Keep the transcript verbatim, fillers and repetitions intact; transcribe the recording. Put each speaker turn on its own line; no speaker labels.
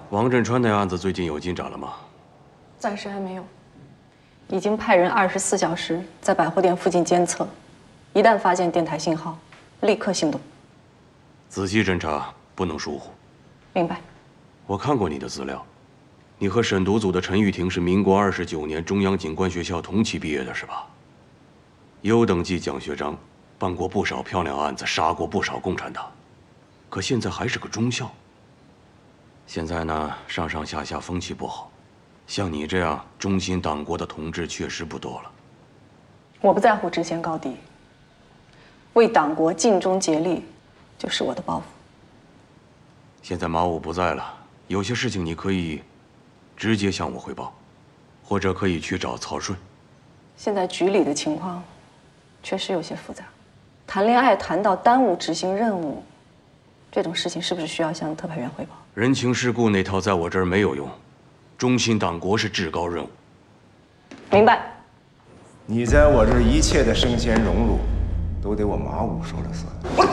王振川那案子最近有进展了吗？
暂时还没有，已经派人二十四小时在百货店附近监测，一旦发现电台信号，立刻行动。
仔细侦查，不能疏忽。
明白。
我看过你的资料，你和审读组的陈玉婷是民国二十九年中央警官学校同期毕业的，是吧？优等级奖学章，办过不少漂亮案子，杀过不少共产党，可现在还是个中校。现在呢，上上下下风气不好，像你这样忠心党国的同志确实不多了。
我不在乎职衔高低，为党国尽忠竭力，就是我的抱负。
现在马武不在了，有些事情你可以直接向我汇报，或者可以去找曹顺。
现在局里的情况确实有些复杂，谈恋爱谈到耽误执行任务，这种事情是不是需要向特派员汇报？
人情世故那套在我这儿没有用，忠心党国是至高任务。
明白。
你在我这儿一切的升迁荣辱，都得我马武说了算。